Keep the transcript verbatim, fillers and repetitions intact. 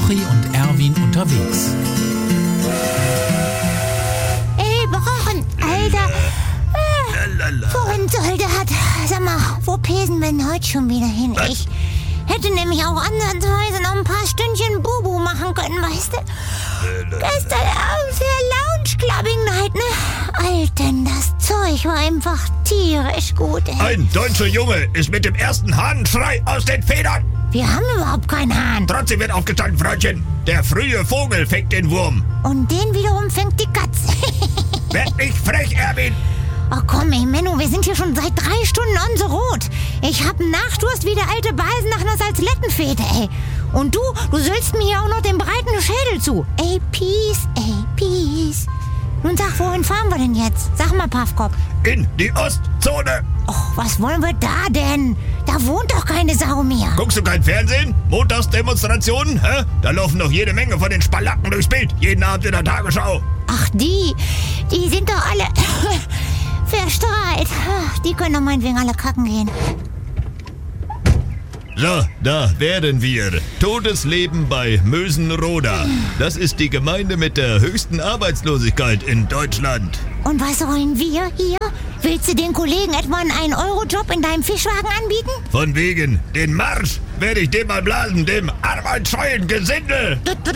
Jochi und Erwin unterwegs. Ey, Brochen, Alter. Äh, wohin soll das? Sag mal, wo pesen wir denn heute schon wieder hin? Was? Ich hätte nämlich auch ansatzweise noch ein paar Stündchen Bubu machen können, weißt du? Gestern Abend für Lounge Clubbing Night, ne? Alter, das Zeug war einfach tierisch gut, ey. Ein deutscher Junge ist mit dem ersten Hahnenschrei aus den Federn. Wir haben überhaupt keinen Hahn. Trotzdem wird aufgestanden, Freundchen. Der frühe Vogel fängt den Wurm. Und den wiederum fängt die Katze. Werd nicht frech, Erwin. Oh komm, ey, Menno, wir sind hier schon seit drei Stunden on the road. Ich hab Nachdurst wie der alte Basen nach einer Salzlettenfete, ey. Und du, du sülzt mir hier auch noch den breiten Schädel zu. Ey, Peace, ey, Peace. Nun sag, wohin fahren wir denn jetzt? Sag mal, Paffkopf. In die Ostzone. Och, was wollen wir da denn? Da wohnt doch keine Sau mehr. Guckst du kein Fernsehen? Montagsdemonstrationen? Hä? Da laufen doch jede Menge von den Spalacken durchs Bild. Jeden Abend in der Tagesschau. Ach, die, die sind doch alle verstrahlt. Die können doch meinetwegen alle kacken gehen. So, da wären wir. Todesleben bei Mösenroda. Das ist die Gemeinde mit der höchsten Arbeitslosigkeit in Deutschland. Und was sollen wir hier? Willst du den Kollegen etwa einen ein Euro Job in deinem Fischwagen anbieten? Von wegen, den Marsch werde ich dem mal blasen, dem arbeitsscheuen Gesindel.